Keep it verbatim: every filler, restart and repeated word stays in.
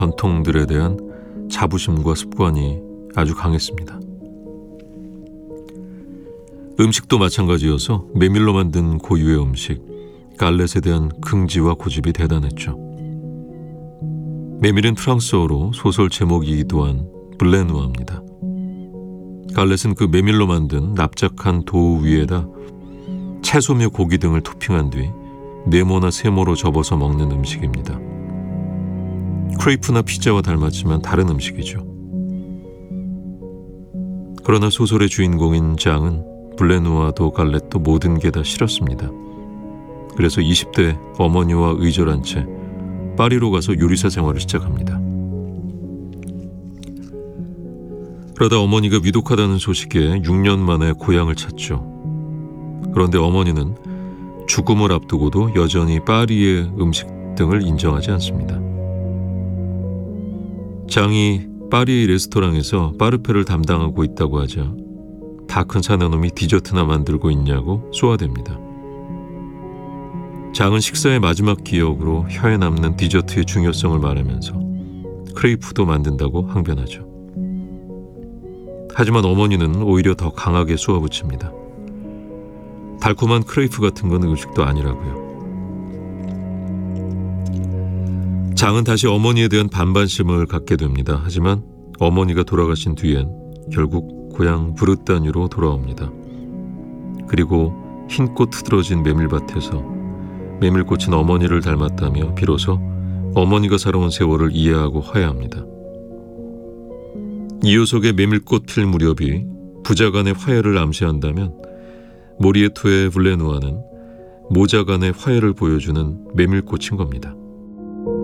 전통들에 대한 자부심과 습관이 아주 강했습니다. 음식도 마찬가지여서 메밀로 만든 고유의 음식, 갈렛에 대한 긍지와 고집이 대단했죠. 메밀은 프랑스어로 소설 제목이기도 한 블레누아입니다. 갈렛은 그 메밀로 만든 납작한 도우 위에다 채소며 고기 등을 토핑한 뒤 네모나 세모로 접어서 먹는 음식입니다. 크레이프나 피자와 닮았지만 다른 음식이죠. 그러나 소설의 주인공인 장은 블레누아도 갈렛도 모든 게 다 싫었습니다. 그래서 이십 대 어머니와 의절한 채 파리로 가서 요리사 생활을 시작합니다. 그러다 어머니가 위독하다는 소식에 육 년 만에 고향을 찾죠. 그런데 어머니는 죽음을 앞두고도 여전히 파리의 음식 등을 인정하지 않습니다. 장이 파리의 레스토랑에서 파르페를 담당하고 있다고 하자 다 큰 사내놈이 디저트나 만들고 있냐고 쏘아댑니다. 장은 식사의 마지막 기억으로 혀에 남는 디저트의 중요성을 말하면서 크레이프도 만든다고 항변하죠. 하지만 어머니는 오히려 더 강하게 쏘아붙입니다. 달콤한 크레이프 같은 건 음식도 아니라고요. 장은 다시 어머니에 대한 반반심을 갖게 됩니다. 하지만 어머니가 돌아가신 뒤엔 결국 고향 브르따뉴로 돌아옵니다. 그리고 흰꽃 트들어진 메밀밭에서 메밀꽃은 어머니를 닮았다며 비로소 어머니가 살아온 세월을 이해하고 화해합니다. 이효석의 메밀꽃 필 무렵이 부자 간의 화해를 암시한다면 모리에토의 블레누아는 모자 간의 화해를 보여주는 메밀꽃인 겁니다.